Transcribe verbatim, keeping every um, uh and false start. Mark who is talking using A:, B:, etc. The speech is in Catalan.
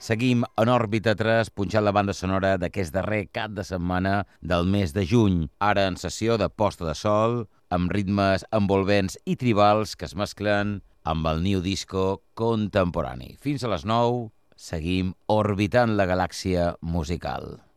A: Seguim en òrbita tres, punxant la banda sonora d'aquest darrer cap de setmana del mes de juny, ara en sessió de posta de sol, amb ritmes envolvents i tribals que es mesclen amb el new disco contemporani. Fins a les nou, seguim orbitant la galàxia musical.